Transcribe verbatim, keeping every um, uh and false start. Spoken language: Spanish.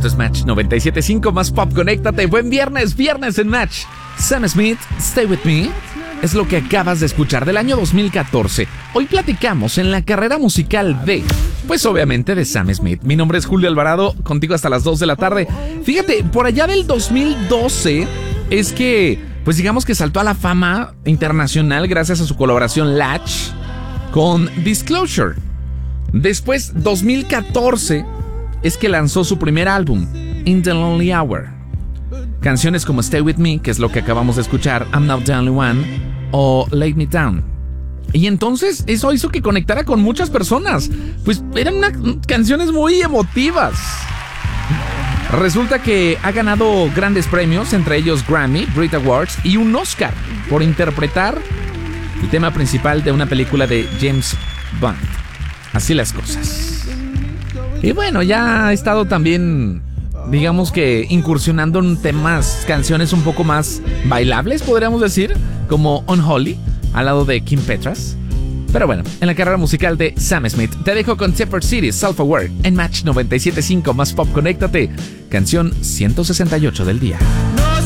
Esto es Match noventa y siete punto cinco más pop. Conéctate. Buen viernes, viernes en Match. Sam Smith, Stay With Me, es lo que acabas de escuchar del año dos mil catorce. Hoy platicamos en la carrera musical de, pues obviamente de Sam Smith. Mi nombre es Julio Alvarado, contigo hasta las dos de la tarde. Fíjate, por allá del dos mil doce es que, pues digamos que saltó a la fama internacional gracias a su colaboración Latch con Disclosure. Después, dos mil catorce, es que lanzó su primer álbum, In the Lonely Hour. Canciones como Stay With Me, que es lo que acabamos de escuchar, I'm Not the Only One, o Lay Me Down. Y entonces eso hizo que conectara con muchas personas, pues eran una, canciones muy emotivas. Resulta que ha ganado grandes premios, entre ellos Grammy, Brit Awards y un Oscar por interpretar el tema principal de una película de James Bond. Así las cosas. Y bueno, ya ha estado también, digamos que incursionando en temas, canciones un poco más bailables, podríamos decir, como Unholy, al lado de Kim Petras. Pero bueno, en la carrera musical de Sam Smith, te dejo con Shepherd City, Self-Aware, en Match noventa y siete punto cinco más pop. Conéctate, canción ciento sesenta y ocho del día.